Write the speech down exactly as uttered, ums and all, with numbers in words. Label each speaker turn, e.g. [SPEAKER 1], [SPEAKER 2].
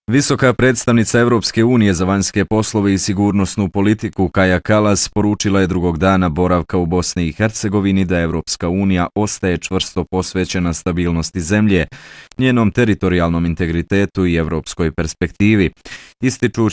[SPEAKER 1] Visoka predstavnica Evropske unije za vanjske poslove i sigurnosnu politiku Kaja Kallas poručila je drugog dana boravka u Bosni i Hercegovini da Evropska unija ostaje čvrsto posvećena stabilnosti zemlje, njenom teritorijalnom integritetu i evropskoj perspektivi, ističući